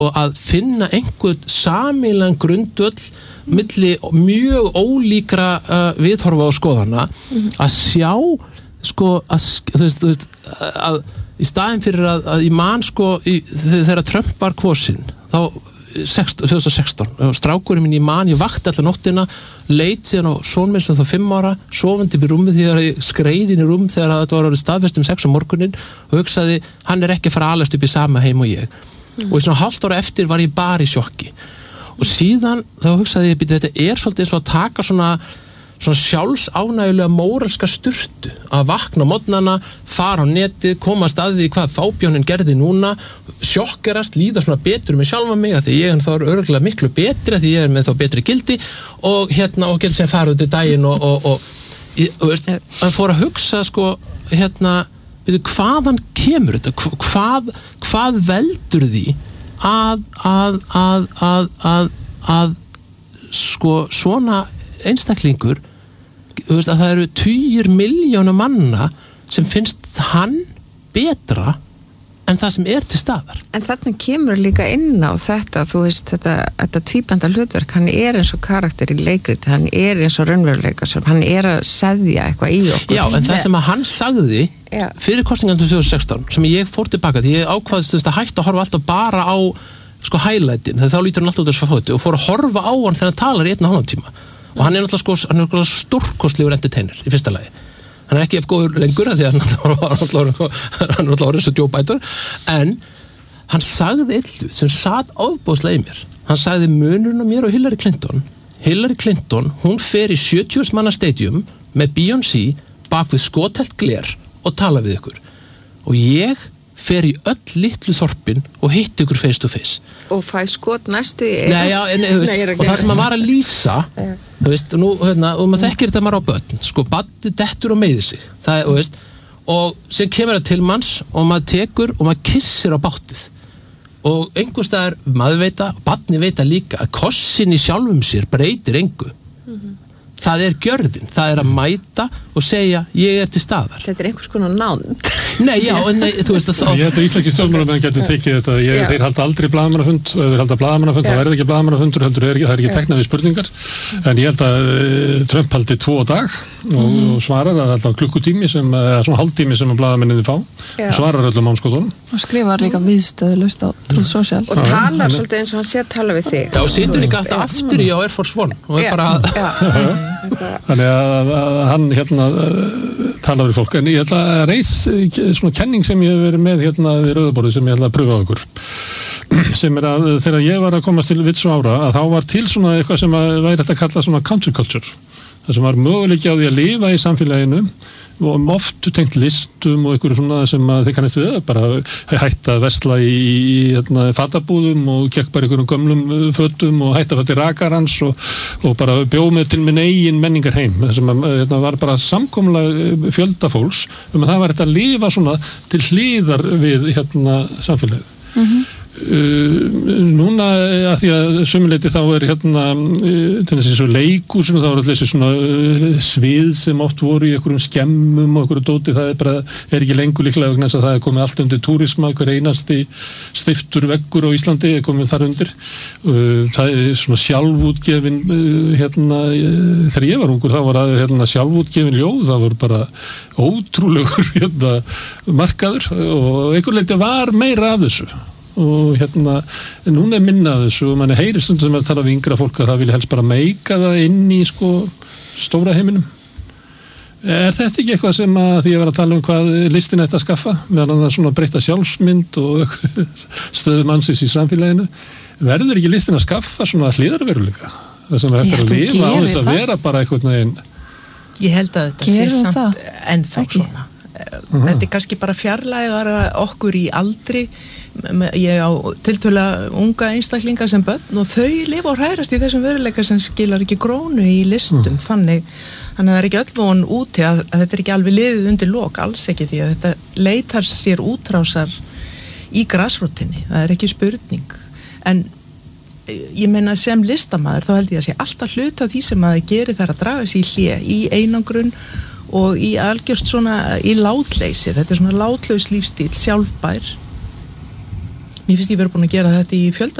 og að finna einhvern sameiginlegan grundvöll milli mjög ólíkra viðhorfa og skoðana að sjá sko þú veist að í staðinn fyrir að ég man sko þegar Trump var kosinn þá 2016 strákurinn minn ég man, ég vakti allar nóttina leit síðan á son minn sem þá 5 ára sofandi upp í rúmið þegar ég skreið inn í rúm þegar þetta var orðið staðfest 6 morgunin og hugsaði, hann ekki að fara að alast upp í sama heim og ég og í svona hálft ára eftir var ég bara í sjokki og síðan þá hugsaði ég þetta svolítið eins og að taka svona sjálfsánægulega móralska sturtu að vakna á morgnana, fara á netið, komast að því hvað fábjónin gerði núna, sjokkerast, líða svona betur með sjálfa mig að því ég er þá örugglega miklu betri að því ég er með þá betri gildi og og getur sem fara út í daginn og veist, að fór að hugsa sko hvaðan kemur þetta, hvað veldur því að sko svona einstaklingur að það eru 10 milljóna manna sem finnst hann betra en það sem til staðar. En þarna kemur líka inn á þetta, þú veist, þetta tvíbenda hlutverk, hann eins og karakter í leikrit, hann eins og raunveruleika, hann að seðja eitthvað í okkur. Já, en það sem að hann sagði fyrir kosningan 2016, sem ég fór tilbaka, því ég ákvaðist að hætta að horfa alltaf bara á sko highlightin, þegar þá lítur hann alltaf út af fótu og fór að horfa á hann þegar hann talar í 1,5 tíma. Og hann náttúrulega stórkostlegur entertainer í fyrsta lagi. Hann ekki góður lengur því að hann er orðinn svo Joe Biden en hann sagði eitthvað sem satt ofboðslega í mér. Hann sagði munurinn á mér og Hillary Clinton, hún fer í 70 manna stadium með Beyoncé bak við skothelt gler og tala við ykkur. Og ég fer í öll litlu þorpin og hitti ykkur face to face. Og fæ skot næstu og það sem hann var að lýsa þú veist, og maður þekkir þetta maður á börn sko, baddi dettur og meiðir sig það, og sem kemur það til manns og maður tekur og maður kissir á báttið og einhvers staðar maður veit að, barni veit að líka að kossin í sjálfum sér breytir engu það gjörðin, það að mæta og segja ég til staðar. Þetta einhvers konar nánd. Nei, þú veist að ég held að íslenski stjórnmálamenn getur þykið þetta, þeir halda aldrei blaðamannafund og ef þeir halda blaðamannafund þá ekki blaðamannafundur heldur það ekki teknað við spurningar en ég held að Trump haldi 2 á dag og svarar að alltaf klukkutími sem, svona hálftími sem að blaðamenninni fá og svarar öllum mánskotunum. Og skrifar líka viðstöðulaust á Truth Social. Og talar svolítið eins og hann sé að tala við þig. Já, og situr líka alltaf aftur í á Air Force One og bara þannig að hann talar við fólk en ég ætla að reis svona kenning sem ég hef verið með við Rauðaborðið sem ég ætla að pröfa á ykkur sem að þegar ég var að komast til vits og ára að þá var til svona eitthvað sem að væri hægt að kalla svona counterculture það sem var möguleiki á því að lifa í samfélaginu og oft tengt listum og einhverju svona sem að þeir kannast við bara hætta að versla í fatabúðum og gekk bara einhverjum gömlum fötum og hætta að fara til rakarans og bara bjóð með til minn eigin menningar heim þess að var bara samkomlega fjölda fólks að það var hægt að lifa svona til hliðar við samfélagið. Núna að því að sömuleyti þá til þessi svo leikhúsinu þá allir þessi svona svið sem oft voru í einhverjum skemmum og einhverju dóti það ekki lengur líklega vegna þess að það komið allt undir túrisma hver einasti stiftur veggur á Íslandi komið þar undir það svona sjálfútgefin þegar ég var ungur þá var sjálfútgefin ljóð það voru bara ótrúlegur markaður og einhver leyti var meira af þessu og núna minna þessu og manni heyri stundum sem að tala við yngra fólk að það vilja helst bara meika það inn í stóra heiminum þetta ekki eitthvað sem að því að vera að tala hvað listin ætti að skaffa meðan það svona breytta sjálfsmynd og stöðu mannsins í samfélaginu verður ekki listin að skaffa svona hliðarveruleika það sem þetta að lifa á þess að vera bara eitthvað neginn ég held að þetta sé samt ennþá svona þetta kannski bara fjarlægara okkur í aldri ég á tiltölulega unga einstaklinga sem börn og þau lifa og hrærast í þessum veruleika sem skilar ekki krónu í listum þannig að það ekki öll von úti að þetta ekki alveg liðið undir lok alls ekki því að þetta leitar sér útrásar í grasrótinni það ekki spurning en ég meina sem listamaður þá held ég að sé alltaf hluta því sem að það gerir þar að draga sér í hlé í einangrun og í algjörst svona í látleysi þetta svona látlaus lífstíl sjálfbær Mér finnst ég verið búin að gera þetta í fjölda